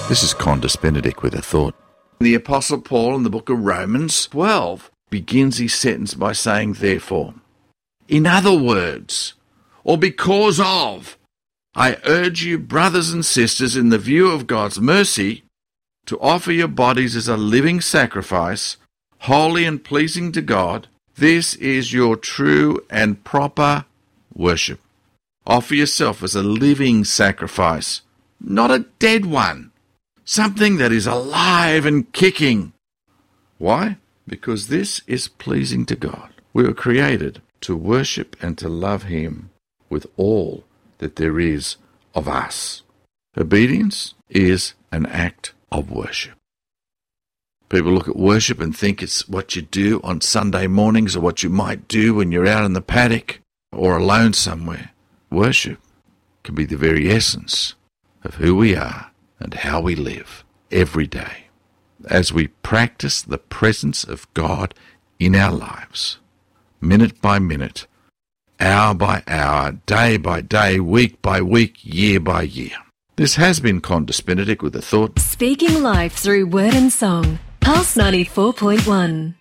This is Qantas Benedict with a thought. The Apostle Paul in the book of Romans 12 begins his sentence by saying, therefore. In other words, or because of, I urge you, brothers and sisters, in the view of God's mercy, to offer your bodies as a living sacrifice, holy and pleasing to God. This is your true and proper worship. Offer yourself as a living sacrifice, not a dead one, something that is alive and kicking. Why? Because this is pleasing to God. We were created to worship and to love Him with all that there is of us. Obedience is an act of worship. People look at worship and think it's what you do on Sunday mornings or what you might do when you're out in the paddock or alone somewhere. Worship can be the very essence of who we are and how we live every day as we practice the presence of God in our lives, minute by minute, hour by hour, day by day, week by week, year by year. This has been Qantas Benedict with a thought. Speaking life through word and song. Pulse 94.1.